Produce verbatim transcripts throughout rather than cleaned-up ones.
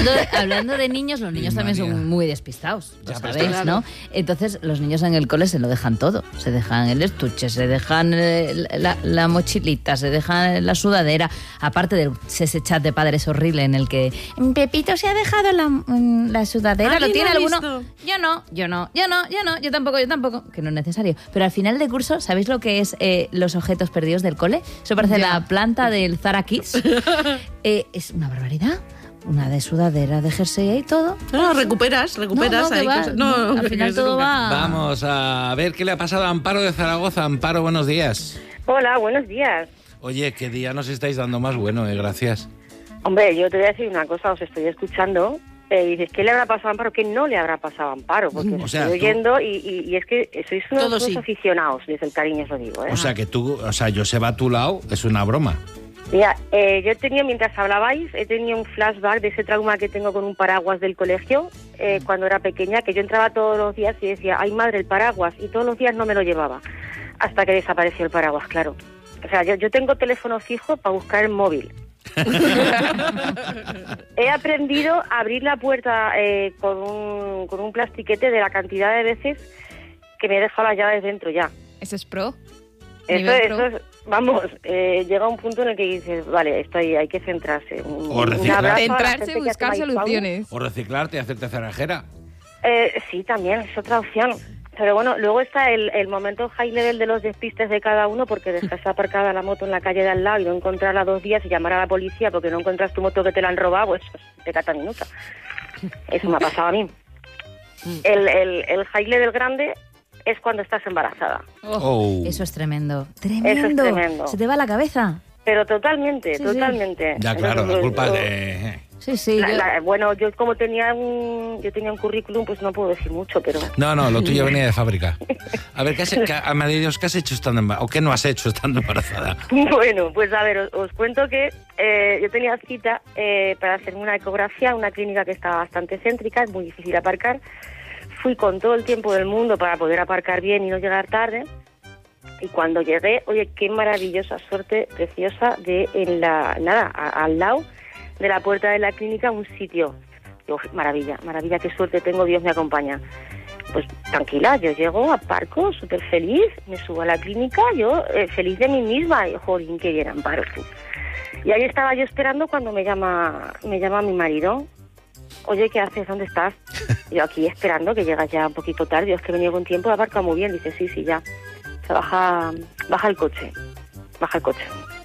hablando, hablando de niños, los niños Ay, también María. son muy despistados, ya, lo sabéis, claro. ¿no? Entonces, los niños en el cole se lo dejan todo. Se dejan el estuche, se dejan la, la mochilita, se dejan la sudadera. Aparte de ese chat de padres horrible en el que Pepito se ha dejado la, la sudadera, ¿lo tiene alguno? Visto? Yo no, yo no, yo no, yo no, yo tampoco, yo tampoco. Que no es necesario. Pero al final de curso, ¿sabéis lo que es eh, los objetos perdidos del cole? Eso parece ya. la planta del Zara Kids. eh, es una barbaridad. Una de sudadera, de jersey y todo. No, recuperas, recuperas. No, no, ahí va, no, al final todo va... Vamos a ver qué le ha pasado a Amparo de Zaragoza. Amparo, buenos días. Hola, buenos días. Oye, qué día nos estáis dando más bueno, eh, gracias. Hombre, yo te voy a decir una cosa, os estoy escuchando... Eh, y dices, ¿qué le habrá pasado a Amparo? ¿Qué no le habrá pasado a Amparo? Porque o sea, estoy oyendo y, y, y es que sois unos dos sí. aficionados, desde el cariño os lo digo. ¿eh? O sea, que tú, o sea, Joseba a tu lado es una broma. Mira, eh, yo he tenido, mientras hablabais, he tenido un flashback de ese trauma que tengo con un paraguas del colegio eh, cuando era pequeña, que yo entraba todos los días y decía, ay madre, el paraguas, y todos los días no me lo llevaba, hasta que desapareció el paraguas, claro. O sea, yo, yo tengo teléfono fijo para buscar el móvil. He aprendido a abrir la puerta eh, con, un, con un plastiquete de la cantidad de veces que me he dejado las llaves dentro ya. ¿Eso es pro? Eso, eso es, vamos, eh, llega un punto en el que dices, vale, esto hay, hay que centrarse. O reciclar. Centrarse, buscar soluciones. O reciclarte y hacerte cerrajera. Eh, sí, también, es otra opción. Pero bueno, luego está el, el momento high level de los despistes de cada uno, porque dejas aparcada la moto en la calle de al lado y no encontrarla dos días y llamar a la policía porque no encuentras tu moto que te la han robado, pues te cata minuta. Eso me ha pasado a mí. El, el, el high level grande es cuando estás embarazada. Oh, oh. Eso es tremendo. Tremendo. Eso es tremendo. Se te va la cabeza. Pero totalmente, sí, Sí. totalmente. Ya, claro, Entonces, la culpa lo, de... Sí, sí. La, yo... la, bueno, yo como tenía un yo tenía un currículum, pues no puedo decir mucho, pero... No, no, lo tuyo venía de fábrica. A ver, ¿qué has, qué, a Dios, ¿qué has hecho estando embarazada? ¿O qué no has hecho estando embarazada? Bueno, pues a ver, os, os cuento que eh, yo tenía cita eh, para hacerme una ecografía en una clínica que estaba bastante céntrica, es muy difícil aparcar. Fui con todo el tiempo del mundo para poder aparcar bien y no llegar tarde. Y cuando llegué, oye, qué maravillosa suerte preciosa de en la nada, a, al lado de la puerta de la clínica un sitio. Digo, maravilla, maravilla, qué suerte tengo, Dios me acompaña. Pues tranquila, yo llego, aparco, súper feliz, me subo a la clínica, yo eh, feliz de mí misma, y jolín, qué bien, Amparo, tú. Y ahí estaba yo esperando cuando me llama, me llama mi marido. Oye, ¿qué haces? ¿Dónde estás? Yo aquí esperando, que llegas ya un poquito tarde, es que he venido con tiempo, aparca muy bien. Dice, sí, sí, ya. Se baja, baja el coche, baja el coche.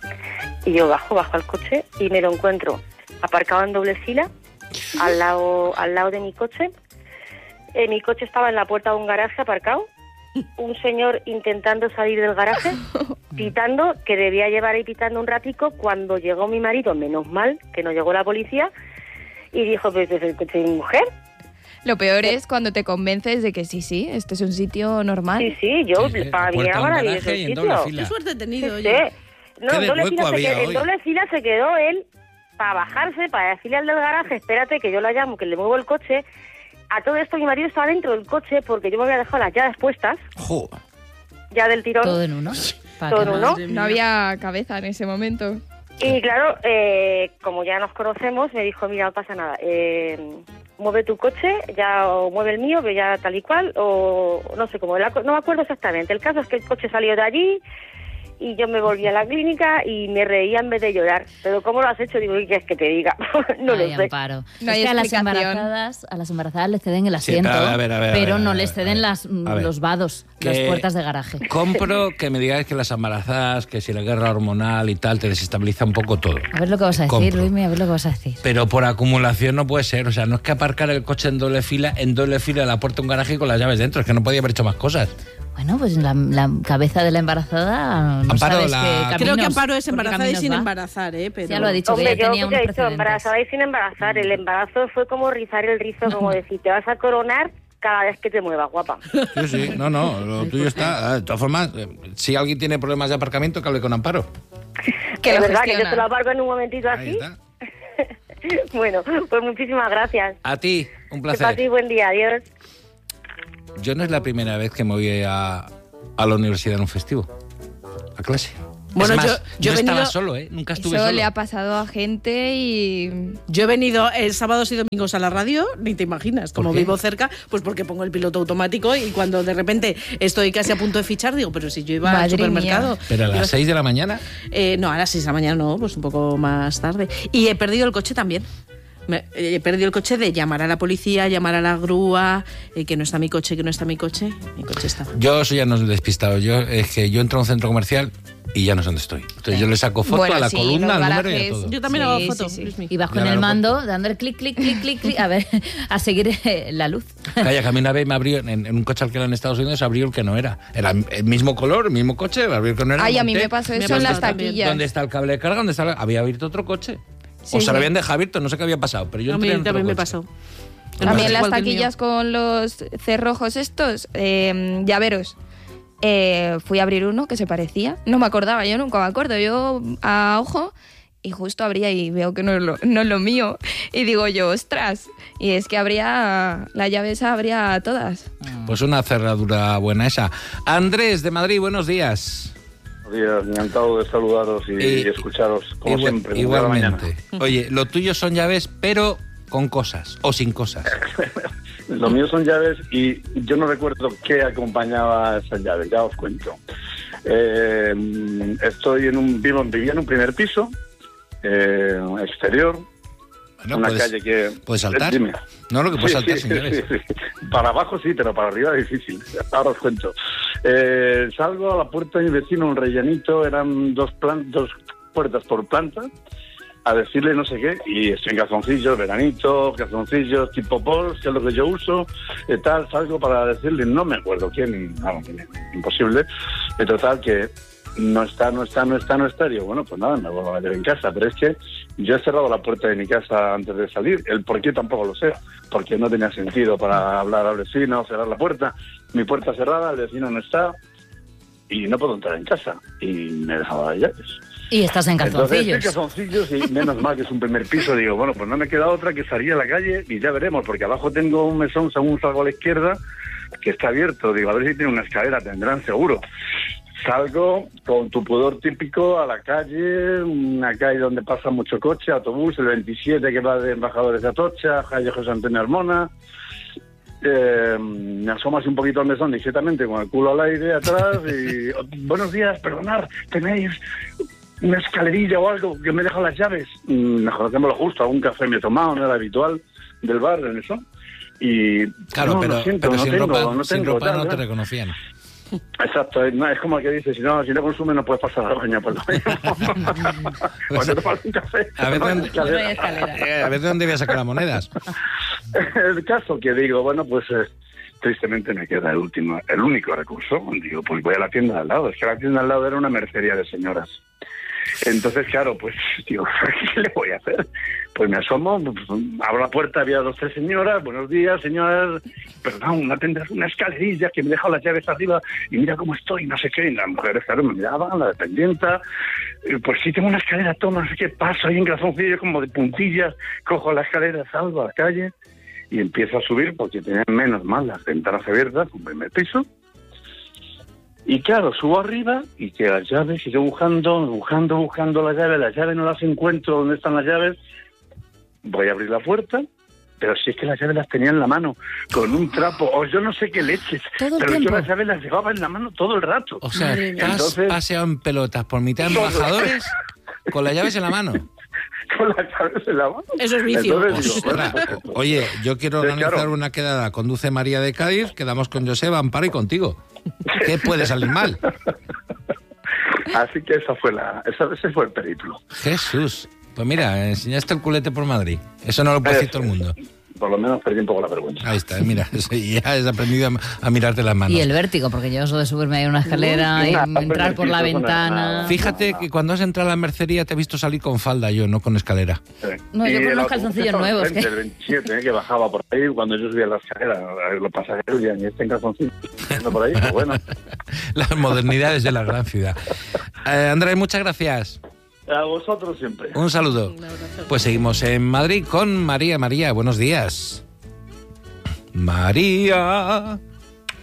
Y yo bajo, bajo el coche y me lo encuentro aparcado en doble fila, al lado, al lado de mi coche. Eh, mi coche estaba en la puerta de un garaje aparcado. Un señor intentando salir del garaje, pitando, que debía llevar ahí pitando un ratico. Cuando llegó mi marido, menos mal que no llegó la policía, y dijo, pues es el coche de mi mujer. Lo peor es cuando te convences de que sí, sí, este es un sitio normal. Sí, sí, yo, sí, sí, para mí era maravilloso el sitio. Qué suerte he tenido, sí, oye. sí. No, en doble, fila se quedó, en doble fila se quedó él para bajarse, para decirle al del garaje, espérate que yo la llamo, que le muevo el coche. A todo esto mi marido estaba dentro del coche porque yo me había dejado las llaves puestas. Jo. Ya del tirón. Todo en uno. Todo en uno. No había cabeza en ese momento. Y claro, eh, como ya nos conocemos, me dijo, mira, no pasa nada, eh, mueve tu coche, ya o mueve el mío, que ya tal y cual, o no sé cómo, no me acuerdo exactamente. El caso es que el coche salió de allí y yo me volví a la clínica y me reía en vez de llorar. Pero ¿cómo lo has hecho? Digo, ¿qué quieres que te diga? No Ay, lo sé. Amparo. No es hay que a las explicación. embarazadas, a las embarazadas les ceden el Sí, asiento, a ver, a ver, a ver, pero a ver, no a ver, les ceden a ver. las, A ver. los vados, Que las puertas de garaje. Compro que me digáis que las embarazadas, que si la guerra hormonal y tal, te desestabiliza un poco todo. A ver lo que vas a decir, Compro. Luismi, a ver lo que vas a decir. Pero por acumulación no puede ser. O sea, no es que aparcar el coche en doble fila, en doble fila a la puerta de un garaje con las llaves dentro. Es que no podía haber hecho más cosas. Bueno, pues la, la cabeza de la embarazada no Amparo, sabes la- qué caminos, Creo que Amparo es por qué embarazada y caminos sin va. embarazar, ¿eh? Pero... Ya lo ha dicho, Hombre, que ya yo tenía pues, unos he dicho precedentes. embarazada y sin embarazar. El embarazo fue como rizar el rizo, como decir, te vas a coronar cada vez que te muevas, guapa. Sí, sí, no, no, lo tuyo está. De todas formas, eh, si alguien tiene problemas de aparcamiento, que hable con Amparo. Que es lo verdad que yo gestiona. te lo aparco en un momentito Ahí así. está. Bueno, pues muchísimas gracias. A ti, un Que para ti, placer. buen día, adiós. Yo no es la primera vez que me voy a, a la universidad en un festivo, a clase. Bueno, es más, yo, yo no he venido, estaba solo, ¿eh? Nunca estuve Eso solo. le ha pasado a gente y... Yo he venido eh, sábados y domingos a la radio, ni te imaginas, como qué? vivo cerca, pues porque pongo el piloto automático y cuando de repente estoy casi a punto de fichar, digo, pero si yo iba Madre al supermercado. mía. Pero a Iba- las seis de la mañana. Eh, no, a las seis de la mañana no, pues un poco más tarde. Y he perdido el coche también. Me- he perdido el coche de llamar a la policía, llamar a la grúa, eh, que no está mi coche, que no está mi coche. Mi coche está. Yo soy ya no despistado. Yo, es que yo entro a un centro comercial y ya no sé dónde estoy. Entonces yo le saco foto Bueno, a la sí, columna, los al número y a garajes. todo. Yo también Sí, hago sí, foto, sí. Luismi. Y vas con Ya el lo mando, corto. dándole clic, clic, clic, clic, clic, a ver, a seguir eh, la luz. Calla, que a mí una vez me abrió, en, en un coche alquilado en Estados Unidos, abrió el que no era. Era el mismo color, el mismo coche, abrió el que no era. Ay, lo a mí monté. me pasó Me eso ha en las pasado también. taquillas. ¿Dónde está el cable de carga? ¿Dónde está el- Había abierto otro coche. Sí, o se lo sí. habían dejado abierto, no sé qué había pasado, pero yo A entré mí en otro también me coche. pasó. A mí en las Igual que el mío. taquillas con los cerrojos estos, eh, llaveros, eh, fui a abrir uno que se parecía. No me acordaba, yo nunca me acuerdo. Yo a ojo y justo abría y veo que no es lo, no es lo mío. Y digo yo, ostras. Y es que habría, la llave esa habría todas. Pues una cerradura buena esa. Andrés, de Madrid, buenos días. Buenos días, encantado de saludaros y, Eh, y escucharos, como Igual- siempre. como cada igualmente. mañana. Oye, lo tuyo son llaves, pero con cosas o sin cosas. Lo mío son llaves y yo no recuerdo qué acompañaba a esas llaves, ya os cuento. Eh, estoy en un, vivo, vivía en un primer piso, eh, exterior, Bueno, una puedes, calle que... puedes saltar. Dime. No, lo que puedes Sí, saltar sí, sin sí, llaves. sí, sí. Para abajo sí, pero para arriba es difícil. Ahora os cuento. Eh, salgo a la puerta de mi vecino, un rellenito, eran dos, plan, dos puertas por planta, a decirle no sé qué, y estoy en calzoncillos, veranito, calzoncillos tipo pols, que es lo que yo uso, y tal, salgo para decirle, no me acuerdo quién, no, imposible, de total que no está, no está, no está, no está, digo, bueno, pues nada, me vuelvo a meter en casa, pero es que yo he cerrado la puerta de mi casa antes de salir, el por qué tampoco lo sé, porque no tenía sentido para hablar al vecino, cerrar la puerta, mi puerta cerrada, el vecino no está, y no puedo entrar en casa, y me he dejado las llaves. Y estás en Entonces, calzoncillos. estoy en calzoncillos y menos mal que es un primer piso, digo, bueno, pues no me queda otra que salir a la calle y ya veremos, porque abajo tengo un mesón, según salgo a la izquierda, que está abierto, digo, a ver si tiene una escalera, tendrán seguro. Salgo con tu pudor típico a la calle, una calle donde pasa mucho coche, autobús, el veintisiete que va de Embajadores de Atocha, calle José Antonio Armona. Eh, me asomo así un poquito al mesón discretamente con el culo al aire atrás y oh, buenos días, perdonad, tenéis una escalerilla o algo que me he dejado las llaves. Mm, mejor hacémoslo justo, algún café me he tomado, no era habitual del bar en eso. Y Claro, no, pero, lo siento, pero no sin, tengo, ropa, no sin tengo, ropa tal, no te tal. reconocían. Exacto, es, no, es como el que dice, si no, si no consume no puedes pasar a la baña por lo mismo. Cuando te falta un café, A ver no hay dónde- escalera. No hay escalera. Eh, a ver de dónde voy a sacar las monedas. El caso que digo, bueno, pues eh, tristemente me queda el último, el único recurso. Digo, pues voy a la tienda de al lado. Es que la tienda de al lado era una mercería de señoras. Entonces, claro, pues, digo, ¿qué le voy a hacer? Pues me asomo, pues, abro la puerta, había dos, tres señoras, buenos días, señoras, perdón, no tendrás una escalerilla que me he dejado las llaves arriba y mira cómo estoy, no sé qué. Y las mujeres, claro, me miraban, la dependienta, eh, pues sí, tengo una escalera, toma, no sé qué, paso ahí en calzoncillo como de puntillas, cojo la escalera, salgo a la calle y empiezo a subir porque tenían menos mal las ventanas abiertas, un primer piso. Y claro, subo arriba y que las llaves, sigo buscando, buscando, buscando las llaves, las llaves no las encuentro, ¿dónde están las llaves? Voy a abrir la puerta, pero si es que las llaves las tenía en la mano, con un trapo, o yo no sé qué leches, Todo el pero tiempo. yo las llaves las llevaba en la mano todo el rato. O sea, Madre te mía. has Entonces- paseado en pelotas por mitad de Todo. embajadores con las llaves en la mano. Con las llaves en la mano. Eso es vicio. Entonces digo, bueno, Ostras. pues, pues, Oye, yo quiero Sí, organizar claro. una quedada. Conduce María de Cádiz, quedamos con Joseba, Amparo y contigo. ¿Qué puede salir mal? Así que esa fue la, esa, ese fue el periplo. Jesús. Pues mira, enseñaste el culete por Madrid. Eso no lo puede decir todo el mundo. Por lo menos perdí un poco la vergüenza. Ahí está, mira, eso ya has aprendido a, a mirarte las manos. Y el vértigo, porque yo eso de subirme ahí a una escalera y Nada, entrar por la primer piso, ventana. nada. Fíjate que cuando has entrado a la mercería te he visto salir con falda yo, no con escala. Sí. No, yo Y con el unos autobús calzoncillos estaba nuevos, enfrente, ¿eh? El veintisiete, eh, que bajaba por ahí cuando yo subía la escalera. Los pasajeros ya ni este en calzoncillos. Yendo por ahí, pues bueno. Las modernidades de la gran ciudad. Eh, Andrés, muchas gracias. A vosotros siempre. Un saludo. Pues seguimos en Madrid con María. María, buenos días. María.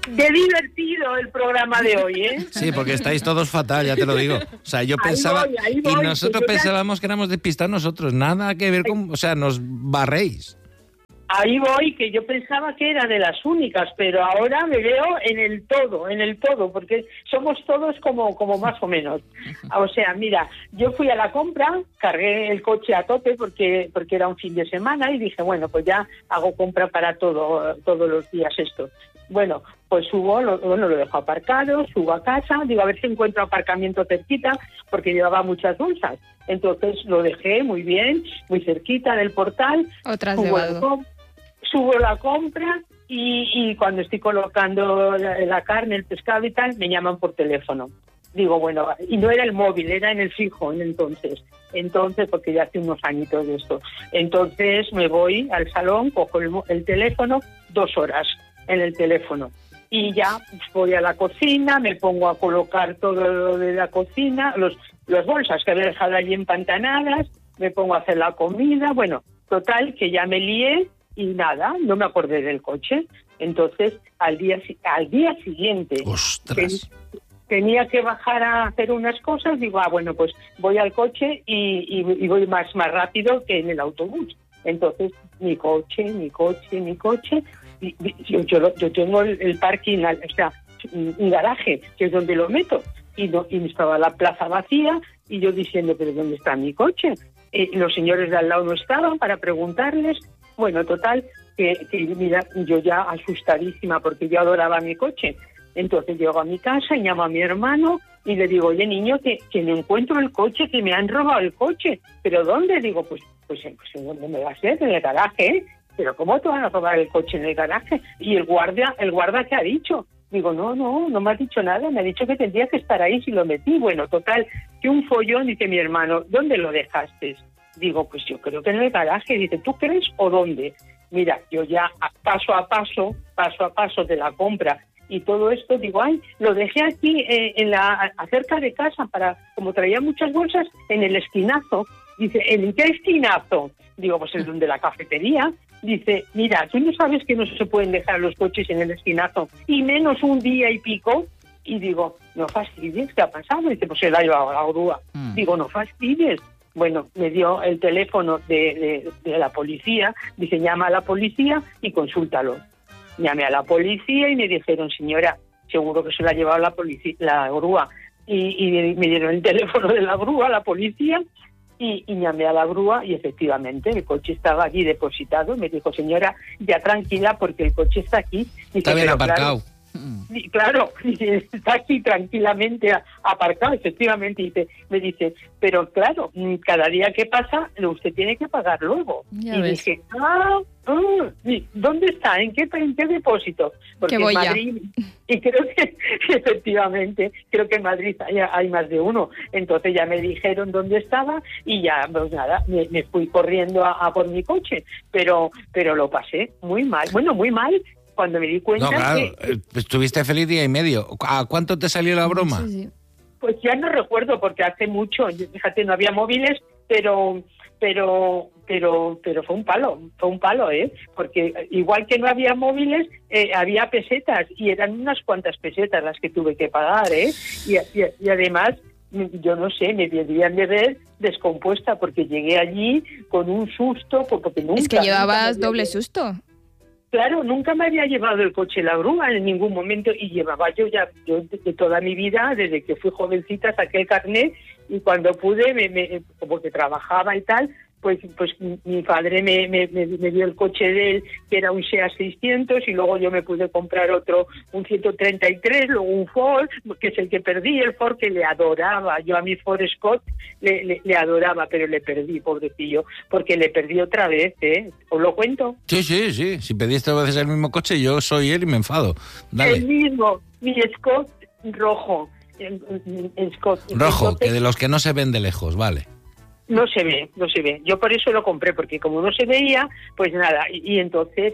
Qué divertido el programa de hoy, ¿eh? Sí, porque estáis todos fatal, ya te lo digo. O sea, yo Ahí pensaba... voy, ahí voy, y nosotros que yo ya- pensábamos que éramos despistados nosotros. Nada que ver con... O sea, nos barréis. Ahí voy, que yo pensaba que era de las únicas, pero ahora me veo en el todo, en el todo, porque somos todos como, como más o menos. O sea, mira, yo fui a la compra, cargué el coche a tope porque, porque era un fin de semana y dije, bueno, pues ya hago compra para todo, todos los días esto. Bueno, pues subo, lo, bueno, lo dejo aparcado, subo a casa, digo, a ver si encuentro aparcamiento cerquita, porque llevaba muchas bolsas. Entonces lo dejé muy bien, muy cerquita del portal. Otras subo, de el com- subo la compra y, y cuando estoy colocando la, la carne, el pescado y tal, me llaman por teléfono. Digo, bueno, y no era el móvil, era en el fijo en entonces. Entonces, porque ya hace unos añitos de esto. Entonces me voy al salón, cojo el, mo- el teléfono, dos horas en el teléfono. Y ya pues, voy a la cocina, me pongo a colocar todo lo de la cocina, los las bolsas que había dejado allí empantanadas, me pongo a hacer la comida. Bueno, total, que ya me lié y nada, no me acordé del coche. Entonces, al día, si- al día siguiente... ¡Ostras! Tenía que bajar a hacer unas cosas, digo, ah, bueno, pues voy al coche y, y, y voy más, más rápido que en el autobús. Entonces, mi coche, mi coche, mi coche, y, y, yo, yo, lo- yo tengo el, el parking, al- o sea, un un garaje, que es donde lo meto, y, no, y estaba la plaza vacía, y yo diciendo, pero ¿dónde está mi coche? Eh, los señores de al lado no estaban para preguntarles. Bueno, total, que, que mira, yo ya asustadísima, porque yo adoraba mi coche. Entonces llego a mi casa y llamo a mi hermano y le digo, oye, niño, que, que no encuentro el coche, que me han robado el coche. ¿Pero dónde? Digo, pues, pues, pues ¿dónde me va a ser? En el garaje, ¿eh? ¿Pero cómo te van a robar el coche en el garaje? Y el guardia, el guarda, ¿qué ha dicho? Digo, no, no, no me ha dicho nada, me ha dicho que tendría que estar ahí si lo metí. Bueno, total, que un follón, dice mi hermano, ¿dónde lo dejaste? Digo, pues yo creo que en el garaje. Dice, ¿tú crees o dónde? Mira, yo ya a- paso a paso, paso a paso de la compra y todo esto, digo, ay, lo dejé aquí eh, en la acerca de casa para, como traía muchas bolsas, en el esquinazo. Dice, ¿en qué esquinazo? Digo, pues el de la cafetería. Dice, mira, tú no sabes que no se pueden dejar los coches en el esquinazo, y menos un día y pico. Y digo, no fastidies, ¿qué ha pasado? Dice, pues se la ha llevado a la grúa. Mm. Digo, no fastidies. Bueno, me dio el teléfono de, de, de la policía, dice, llama a la policía y consúltalo. Llamé a la policía y me dijeron, señora, seguro que se la ha llevado la policía, la grúa. Y, y me dieron el teléfono de la grúa, la policía, y, y llamé a la grúa y efectivamente el coche estaba allí depositado. Me dijo, señora, ya tranquila porque el coche está aquí. Dice, Está bien "Pero aparcado". Claro, y claro, está aquí tranquilamente a- aparcado, efectivamente. Dice, me dice, pero claro, mm, cada día que pasa, usted tiene que pagar luego. Ya y ves. dije, ah, ah, ¿y ¿dónde está? ¿En qué, en qué depósito? Porque Que voy en ya. Madrid, y creo que efectivamente, creo que en Madrid hay, hay más de uno. Entonces ya me dijeron dónde estaba y ya, pues nada, me, me fui corriendo a, a por mi coche, pero, pero lo pasé muy mal. Bueno, muy mal. Cuando me di cuenta No, claro, que, eh, estuviste feliz día y medio. ¿A cuánto te salió la broma? Sí, sí. pues ya no recuerdo porque hace mucho, yo- fíjate, no había móviles, pero pero pero pero fue un palo, fue un palo, ¿eh? Porque igual que no había móviles, eh, había pesetas y eran unas cuantas pesetas las que tuve que pagar, ¿eh? Y, y, y además, yo no sé, me debían de ver descompuesta porque llegué allí con un susto, porque nunca... Es que nunca me llevabas había doble lle- susto. Claro, nunca me había llevado el coche la grúa en ningún momento y llevaba yo ya yo de, de toda mi vida, desde que fui jovencita, saqué el carnet y cuando pude, me, me, porque trabajaba y tal, pues pues mi padre me, me, me, me dio el coche de él, que era un SEAT seiscientos, y luego yo me pude comprar otro, un ciento treinta y tres, luego un Ford, que es el que perdí, el Ford que le adoraba. Yo a mi Ford Escort le, le, le adoraba, pero le perdí, pobrecillo, porque le perdí otra vez, ¿eh? ¿Os lo cuento? Sí, sí, sí. Si pediste dos veces el mismo coche, yo soy él y me enfado. El Dale. mismo, mi Scott rojo. El, el- el Scott. Rojo, Entonces, que de los que no se ven de lejos, vale. no se ve, no se ve. Yo por eso lo compré, porque como no se veía, pues nada. Y, y entonces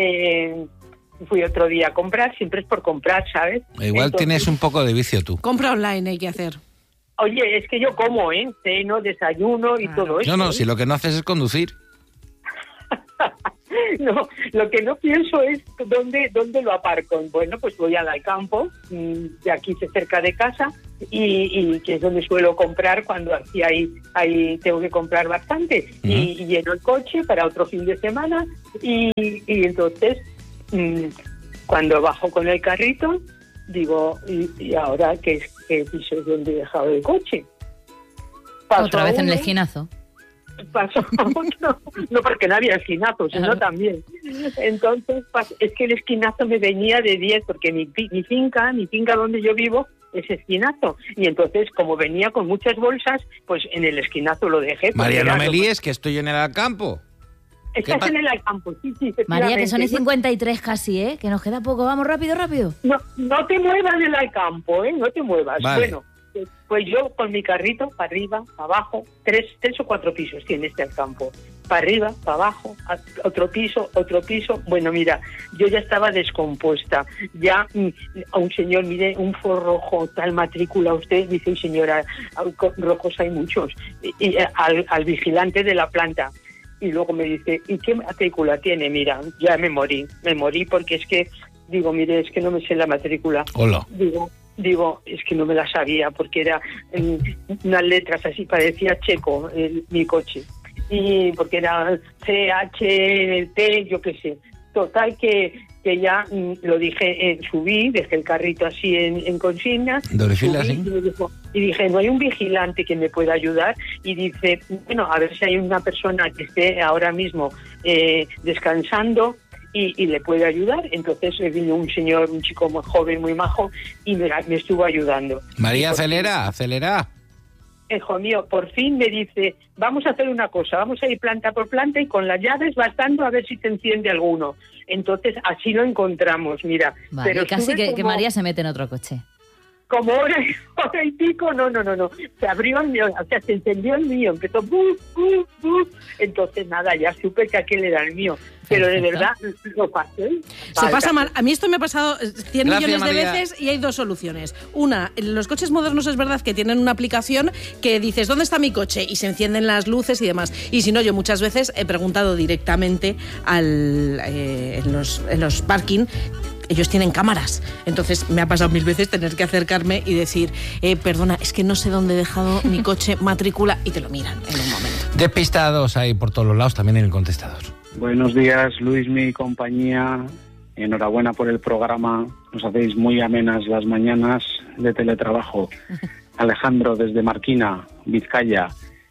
eh, fui otro día a comprar, siempre es por comprar, ¿sabes? Igual Entonces, tienes un poco de vicio tú. Compra online hay que hacer. Oye, es que yo como, ¿eh? Ceno, desayuno y Claro. todo eso. No, no, ¿eh? si lo que no haces es conducir. No, lo que no pienso es dónde, dónde lo aparco. Bueno, pues voy al campo, de aquí cerca de casa, y, y que es donde suelo comprar cuando aquí hay, hay tengo que comprar bastante. Uh-huh. y, y lleno el coche para otro fin de semana, y, y entonces, mmm, cuando bajo con el carrito, digo, ¿y, y ahora qué, qué piso es donde he dejado el coche? Paso Otra vez uno, en el esquinazo. Pasó otro, no porque no había esquinazo, sino también. Entonces, es que el esquinazo me venía de diez, porque mi, mi finca, mi finca donde yo vivo, es esquinazo. Y entonces, como venía con muchas bolsas, pues en el esquinazo lo dejé. María, no me líes, que estoy en el campo. Estás en el campo, sí, sí. María, que son y cincuenta y tres casi, ¿eh? Que nos queda poco. Vamos, rápido, rápido. No, no te muevas del campo, ¿eh? No te muevas. Vale. Bueno, pues yo con mi carrito, para arriba, para abajo, tres, tres o cuatro pisos tiene este campo. Para arriba, para abajo, otro piso, otro piso. Bueno, mira, yo ya estaba descompuesta. Ya a un señor, mire, un Ford rojo, tal matrícula usted, dice, señora, rojos hay muchos. Y, y al, al vigilante de la planta. Y luego me dice, ¿y qué matrícula tiene? Mira, ya me morí, me morí porque es que, digo, mire, es que no me sé la matrícula. Hola. Digo, digo, es que no me la sabía porque era en unas letras así, parecía checo el, mi coche. Y porque era C, H, T, yo qué sé. Total que, que ya mm, lo dije, eh, subí, dejé el carrito así en, en consigna. Doble fila, sí. Y, dijo, y dije, no hay un vigilante que me pueda ayudar. Y dice, bueno, a ver si hay una persona que esté ahora mismo eh, descansando y, y le puede ayudar. Entonces vino un señor, un chico muy joven, muy majo, y me, me estuvo ayudando. María, acelera, acelera. Hijo mío, por fin me dice, vamos a hacer una cosa, vamos a ir planta por planta y con las llaves bastando a ver si te enciende alguno. Entonces así lo encontramos, mira. Vale, pero casi que, como, que María se mete en otro coche. Como hora, hora y pico, no, no, no, no. Se abrió el mío, o sea, se encendió el mío, empezó, buf, buf, buf. Entonces nada, ya supe que aquel era el mío. Pero de verdad, lo pasé. Se pasa mal. A mí esto me ha pasado cien Gracias, millones María. de veces y hay dos soluciones. Una, los coches modernos es verdad que tienen una aplicación que dices, ¿dónde está mi coche? Y se encienden las luces y demás. Y si no, yo muchas veces he preguntado directamente al, eh, en, los, en los parking. Ellos tienen cámaras, entonces me ha pasado mil veces tener que acercarme y decir, eh, perdona, es que no sé dónde he dejado mi coche, matrícula, y te lo miran en un momento. Despistados hay por todos los lados, también en el contestador. Buenos días, Luis, mi compañía. Enhorabuena por el programa. Nos hacéis muy amenas las mañanas de teletrabajo. Alejandro, desde Marquina, Vizcaya.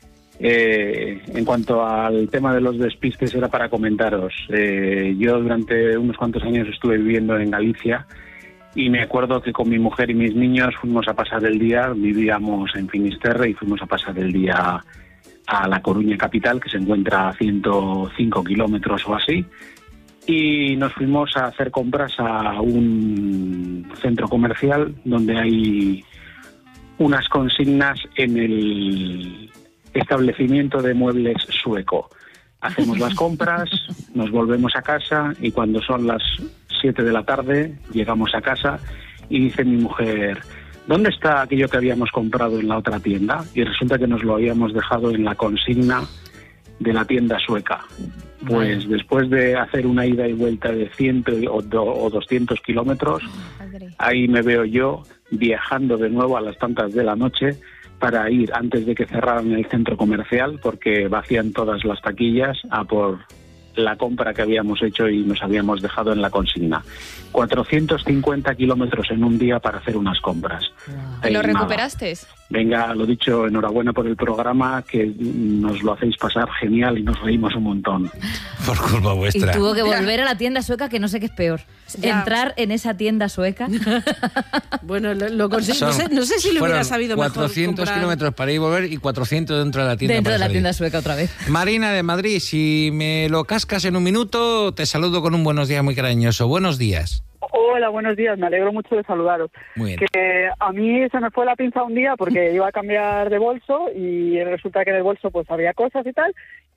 Eh, en cuanto al tema de los despistes, era para comentaros. Eh, yo durante unos cuantos años estuve viviendo en Galicia y me acuerdo que con mi mujer y mis niños fuimos a pasar el día, vivíamos en Finisterre y fuimos a pasar el día a La Coruña capital, que se encuentra a ciento cinco kilómetros o así, y nos fuimos a hacer compras a un centro comercial donde hay unas consignas en el establecimiento de muebles sueco. Hacemos las compras, nos volvemos a casa y cuando son las siete de la tarde llegamos a casa y dice mi mujer, ¿dónde está aquello que habíamos comprado en la otra tienda? Y resulta que nos lo habíamos dejado en la consigna de la tienda sueca. Pues después de hacer una ida y vuelta de cien o doscientos kilómetros, ahí me veo yo viajando de nuevo a las tantas de la noche para ir antes de que cerraran el centro comercial, porque vacían todas las taquillas a por la compra que habíamos hecho y nos habíamos dejado en la consigna. cuatrocientos cincuenta kilómetros en un día para hacer unas compras. ¿Y lo recuperaste? Venga, lo dicho, enhorabuena por el programa, que nos lo hacéis pasar genial y nos reímos un montón. Por culpa vuestra. Y tuvo que volver a la tienda sueca, que no sé qué es peor. Ya. Entrar en esa tienda sueca. Bueno, lo, lo conseguí. No sé, no sé si lo hubiera sabido mejor. cuatrocientos kilómetros para ir y volver y cuatrocientos dentro de la tienda. Dentro de la salir. tienda sueca otra vez. Marina de Madrid, si me lo cascas en un minuto, te saludo con un buenos días muy cariñoso. Buenos días. Hola, buenos días. Me alegro mucho de saludaros. Muy bien. Que a mí se me fue la pinza un día porque iba a cambiar de bolso y resulta que en el bolso pues había cosas y tal.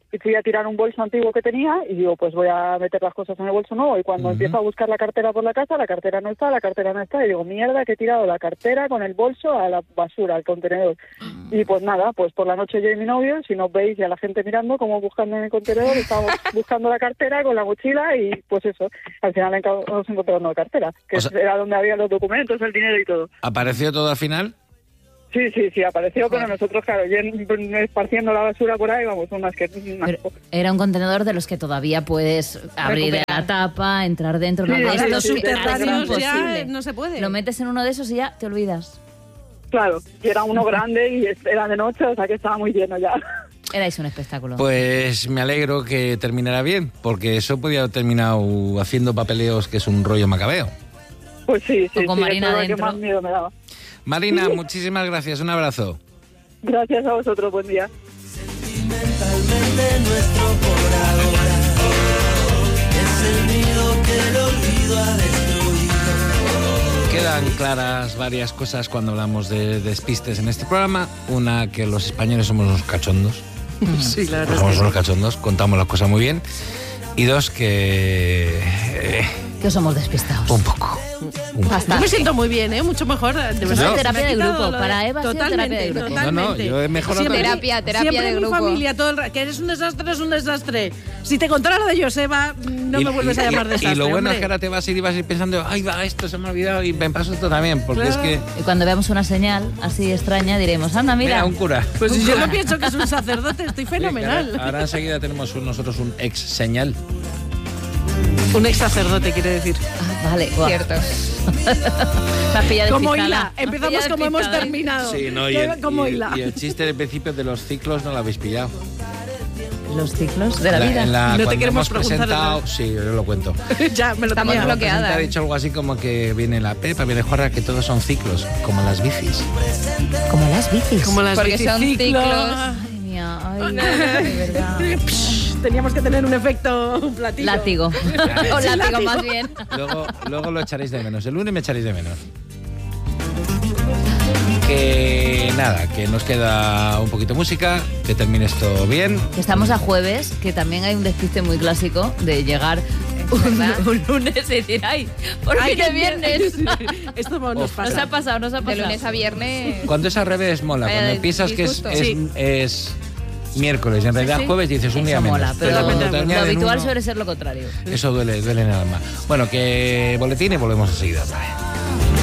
y fui a tirar un bolso antiguo que tenía y digo, pues voy a meter las cosas en el bolso nuevo y cuando uh-huh. empiezo a buscar la cartera por la casa, la cartera no está, la cartera no está y digo, mierda, que he tirado la cartera con el bolso a la basura, al contenedor. Uh-huh. Y pues nada, pues por la noche yo y mi novio, si nos veis y a la gente mirando como buscando en el contenedor, estábamos buscando la cartera con la mochila y pues eso, al final hemos encontrado una cartera, que o sea, era donde había los documentos, el dinero y todo. ¿Apareció todo al final? Sí, sí, sí, apareció, pero nosotros, claro, esparciendo la basura por ahí, vamos, unas que... Unas era un contenedor de los que todavía puedes abrir Recuperar. la tapa, entrar dentro, sí, no, de estos sí, subterráneos ya no se puede. Lo metes en uno de esos y ya te olvidas. Claro, y era uno grande y era de noche, o sea que estaba muy lleno ya. Erais un espectáculo. Pues me alegro que terminara bien, porque eso podía haber terminado haciendo papeleos, que es un rollo macabeo. Pues sí, sí, o con sí, Marina eso es dentro. Lo que más miedo me daba. Marina, muchísimas gracias, un abrazo. Gracias a vosotros, buen día. Sentimentalmente nuestro por ahora es el nido que el olvido ha destruido. Quedan claras varias cosas cuando hablamos de despistes en este programa. Una, que los españoles somos unos cachondos. Sí, la verdad. Somos unos cachondos, contamos las cosas muy bien. Y dos, que... Eh, que somos despistados. Un poco. Yo me siento muy bien, ¿eh? Mucho mejor. De verdad. No, terapia de grupo. Para Eva, totalmente, terapia de grupo. Totalmente. No, no, yo he mejorado. Siempre, terapia, terapia siempre de en grupo. mi familia, todo el, que eres un desastre, es un desastre. Si te contara lo de Joseba, no y, me vuelves y, a llamar y, desastre. Y lo bueno hombre. es que ahora te vas a ir y vas a ir pensando, ay, va, esto se me ha olvidado y me pasó esto también, porque claro. es que... Y cuando veamos una señal así extraña, diremos, anda, mira. Mira, un cura. Pues un si yo cura. no pienso que es un sacerdote, estoy fenomenal. Sí, ahora, ahora enseguida tenemos un, nosotros un ex señal. Un ex sacerdote, quiere decir. Ah, vale, wow. Cierto. Como Hila, empezamos como hemos terminado. Sí, no, y el, como y, Hila. y el chiste del principio de los ciclos no lo habéis pillado. Los ciclos de la, la vida. En la, no te queremos hemos preguntar presentado, nada. sí, yo lo cuento. Ya, me lo Estamos tenía. bloqueadas. Ha dicho algo así como que viene la Pepa, viene Juarra, que todos son ciclos, como las bicis. Como las bicis. Como las Porque son biciciclos. ciclos. Ay, mía, ay, de verdad. Teníamos que tener un efecto un platillo. Látigo. O Sí, látigo, látigo. más bien. Luego, luego lo echaréis de menos. El lunes me echaréis de menos. Que nada, que nos queda un poquito de música, que termine esto bien. Estamos a jueves, que también hay un despiste muy clásico de llegar un, un lunes y decir, ay, por Ay, fin es qué viernes. Esto nos Nos pasa. ha pasado, nos ha De pasado. lunes a viernes. Cuando es al revés, mola. Vaya Cuando piensas que es, disgusto. es, Sí. es miércoles y en realidad sí. jueves dices un Eso día menos. mola, pero cuando te lo añaden habitual uno, suele ser lo contrario. eso duele, duele en el alma. Bueno, que boletín y volvemos enseguida otra vez.